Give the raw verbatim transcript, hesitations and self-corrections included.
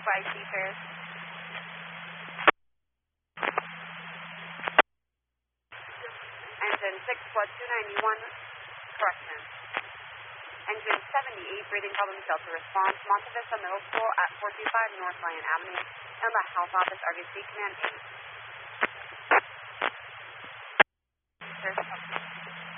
five seaters. Engine six plus two ninety-one, correction. Engine seventy-eight, breathing problems, Delta response, Monte Vista Middle School at four two five North Lyon Avenue, and the Health Office, R V C Command eight.